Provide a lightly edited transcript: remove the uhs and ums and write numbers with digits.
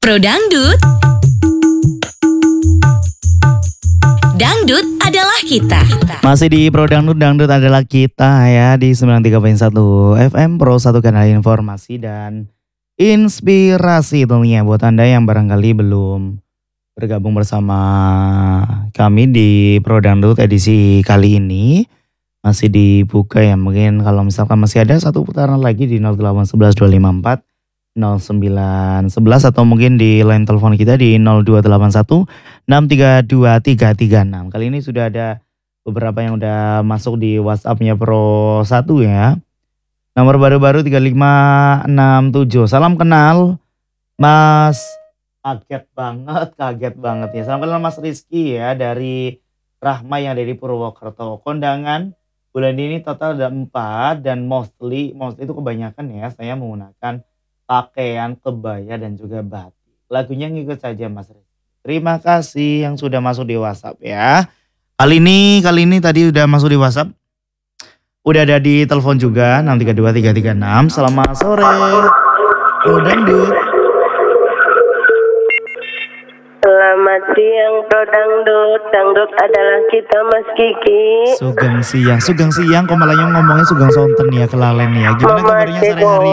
Pro Dangdut. Dangdut adalah kita. Masih di Pro Dangdut, Dangdut adalah kita ya di 93.1 FM Pro, satu kanal informasi dan inspirasi tentunya buat Anda yang barangkali belum bergabung bersama kami di Pro Dangdut edisi kali ini. Masih dibuka ya, mungkin kalau misalkan masih ada satu putaran lagi di 0811 254 0911 atau mungkin di line telepon kita di 0281 632 336. Kali ini sudah ada beberapa yang udah masuk di WhatsApp-nya Pro 1 ya. Nomor baru-baru 3567. Salam kenal Mas. Kaget banget ya. Salam kenal Mas Rizky ya dari Rahma yang dari Purwokerto. Kondangan bulan ini total ada 4 dan mostly itu kebanyakan ya saya menggunakan pakaian kebaya dan juga batik. Lagunya ngikut saja Mas Rizky. Terima kasih yang sudah masuk di WhatsApp ya. Kali ini tadi udah masuk di WhatsApp. Udah ada di telepon juga 632 336. Selamat sore. Pro Dangdut. Selamat siang Pro Dangdut. Dangdut adalah kita Mas Kiki. Sugeng siang kok malah yang ngomongnya Sugeng Sonten ya, kelalen ya. Gimana kabarnya sore hari